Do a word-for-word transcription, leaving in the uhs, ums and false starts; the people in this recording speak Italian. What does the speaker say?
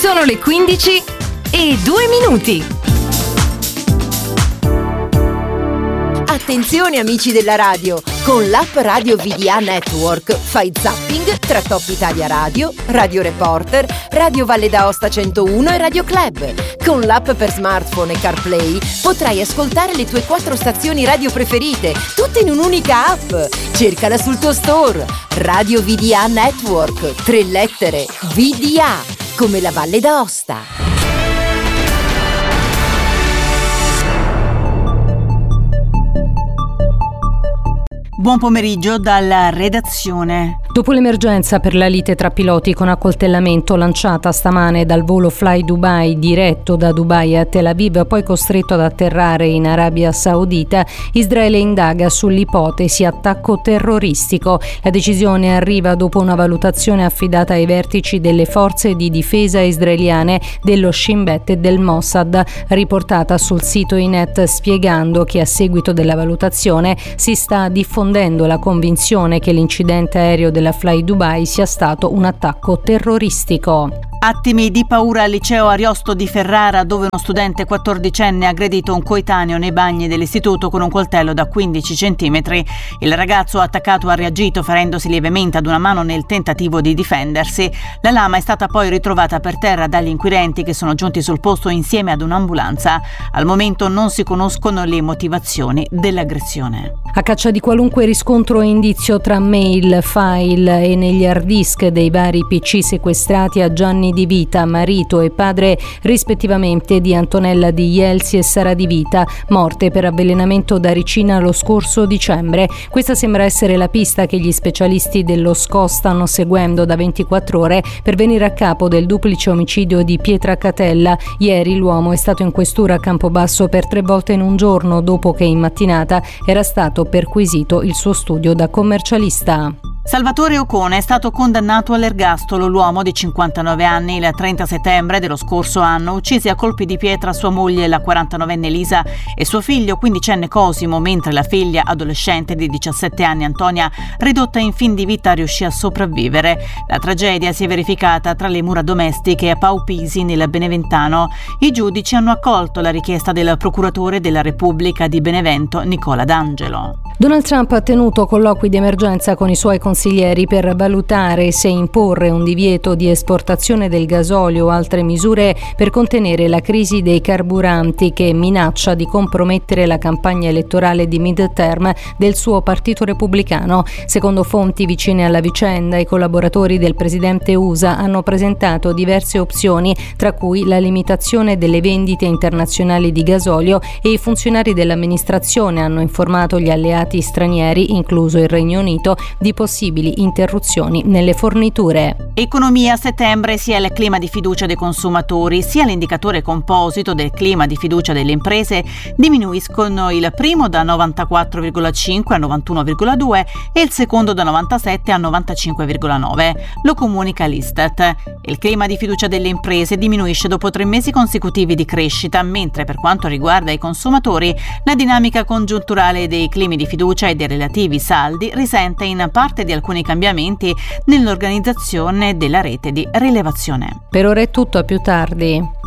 Sono le quindici e due minuti. Attenzione amici della radio, con l'app Radio V D A Network fai zapping tra Top Italia Radio, Radio Reporter, Radio Valle d'Aosta centouno e Radio Club. Con l'app per smartphone e CarPlay potrai ascoltare le tue quattro stazioni radio preferite, tutte in un'unica app. Cercala sul tuo store. Radio V D A Network, tre lettere, V D A, come la Valle d'Aosta. Buon pomeriggio dalla redazione. Dopo l'emergenza per la lite tra piloti con accoltellamento lanciata stamane dal volo Fly Dubai diretto da Dubai a Tel Aviv, poi costretto ad atterrare in Arabia Saudita, Israele indaga sull'ipotesi attacco terroristico. La decisione arriva dopo una valutazione affidata ai vertici delle forze di difesa israeliane, dello Shin Bet e del Mossad, riportata sul sito Ynet, spiegando che a seguito della valutazione si sta diffondendo la convinzione che l'incidente aereo della Fly Dubai sia stato un attacco terroristico. Attimi di paura al liceo Ariosto di Ferrara, dove uno studente quattordicenne ha aggredito un coetaneo nei bagni dell'istituto con un coltello da quindici centimetri. Il ragazzo attaccato ha reagito ferendosi lievemente ad una mano nel tentativo di difendersi. La lama è stata poi ritrovata per terra dagli inquirenti, che sono giunti sul posto insieme ad un'ambulanza. Al momento non si conoscono le motivazioni dell'aggressione. A caccia di qualunque riscontro e indizio tra mail, file e negli hard disk dei vari P C sequestrati a Gianni Di Vita, marito e padre rispettivamente di Antonella Di Jelsi e Sara Di Vita, morte per avvelenamento da ricina lo scorso dicembre. Questa sembra essere la pista che gli specialisti dello S C O stanno seguendo da ventiquattro ore per venire a capo del duplice omicidio di Pietra Catella. Ieri l'uomo è stato in questura a Campobasso per tre volte in un giorno, dopo che in mattinata era stato perquisito il suo studio da commercialista. Salvatore Ocone è stato condannato all'ergastolo. L'uomo di cinquantanove anni il trenta settembre dello scorso anno uccise a colpi di pietra sua moglie, la quarantanovenne Elisa, e suo figlio quindicenne Cosimo, mentre la figlia adolescente di diciassette anni Antonia, ridotta in fin di vita, riuscì a sopravvivere. La tragedia si è verificata tra le mura domestiche a Paupisi, nel Beneventano. I giudici hanno accolto la richiesta del procuratore della Repubblica di Benevento, Nicola D'Angelo. Donald Trump ha tenuto colloqui di emergenza con i suoi consiglieri per valutare se imporre un divieto di esportazione del gasolio o altre misure per contenere la crisi dei carburanti che minaccia di compromettere la campagna elettorale di midterm del suo partito repubblicano. Secondo fonti vicine alla vicenda, i collaboratori del presidente U S A hanno presentato diverse opzioni, tra cui la limitazione delle vendite internazionali di gasolio, e i funzionari dell'amministrazione hanno informato gli alleati stranieri, incluso il Regno Unito, di possibili interruzioni nelle forniture. Economia. A settembre sia il clima di fiducia dei consumatori sia l'indicatore composito del clima di fiducia delle imprese diminuiscono, il primo da novantaquattro virgola cinque a novantuno virgola due e il secondo da novantasette a novantacinque virgola nove. Lo comunica l'Istat. Il clima di fiducia delle imprese diminuisce dopo tre mesi consecutivi di crescita, mentre per quanto riguarda i consumatori la dinamica congiunturale dei climi di fiducia e dei relativi saldi risente in parte di alcuni cambiamenti nell'organizzazione della rete di rilevazione. Per ora è tutto, a più tardi.